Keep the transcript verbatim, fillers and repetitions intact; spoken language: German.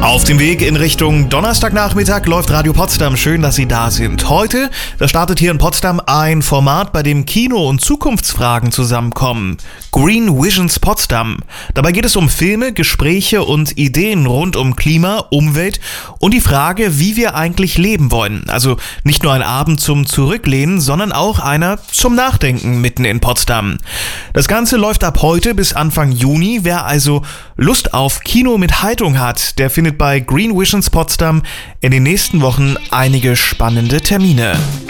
Auf dem Weg in Richtung Donnerstagnachmittag läuft Radio Potsdam. Schön, dass Sie da sind. Heute, da startet hier in Potsdam ein Format, bei dem Kino- und Zukunftsfragen zusammenkommen. Green Visions Potsdam. Dabei geht es um Filme, Gespräche und Ideen rund um Klima, Umwelt und die Frage, wie wir eigentlich leben wollen. Also nicht nur ein Abend zum Zurücklehnen, sondern auch einer zum Nachdenken mitten in Potsdam. Das Ganze läuft ab heute bis Anfang Juni. Wer also Lust auf Kino mit Haltung hat, der findet bei Green Visions Potsdam in den nächsten Wochen einige spannende Termine.